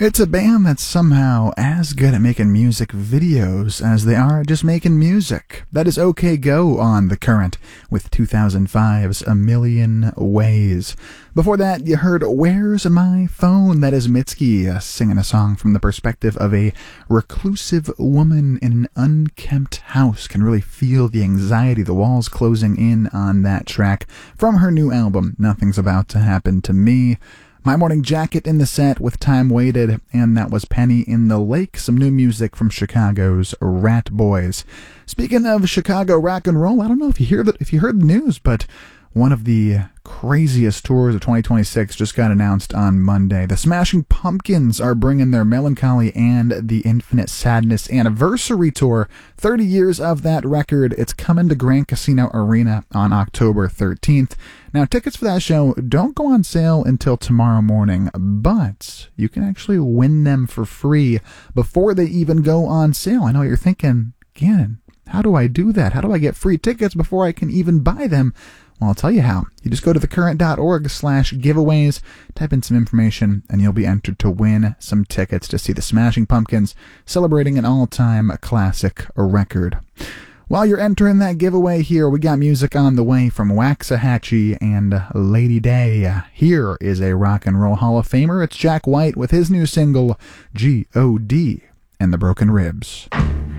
It's a band that's somehow as good at making music videos as they are at just making music. That is OK Go on The Current with 2005's A Million Ways. Before that, you heard Where's My Phone? That is Mitski singing a song from the perspective of a reclusive woman in an unkempt house. Can really feel the anxiety, the walls closing in on that track from her new album, Nothing's About to Happen to Me. My Morning Jacket in the set with Time Waited, and that was Penny in the Lake, some new music from Chicago's Rat Boys. Speaking of Chicago rock and roll, I don't know if you heard the news, but one of the craziest tours of 2026 just got announced on Monday. The Smashing Pumpkins are bringing their Melancholy and the Infinite Sadness anniversary tour. 30 years of that record. It's coming to Grand Casino Arena on October 13th. Now, tickets for that show don't go on sale until tomorrow morning, but you can actually win them for free before they even go on sale. I know you're thinking, Gannon, how do I do that? How do I get free tickets before I can even buy them? Well, I'll tell you how. You just go to thecurrent.org/giveaways, type in some information, and you'll be entered to win some tickets to see the Smashing Pumpkins celebrating an all-time classic record. While you're entering that giveaway here, we got music on the way from Waxahachie and Lady Day. Here is a rock and roll Hall of Famer. It's Jack White with his new single, G.O.D. and the Broken Ribs.